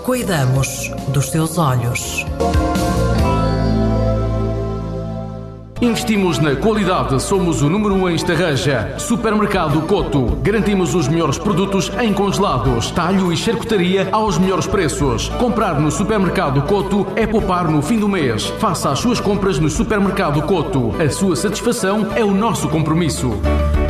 Cuidamos dos seus olhos. Investimos na qualidade, somos o número 1 em Estarreja. Supermercado Coto. Garantimos os melhores produtos em congelados, talho e charcutaria aos melhores preços. Comprar no Supermercado Coto é poupar no fim do mês. Faça as suas compras no Supermercado Coto. A sua satisfação é o nosso compromisso.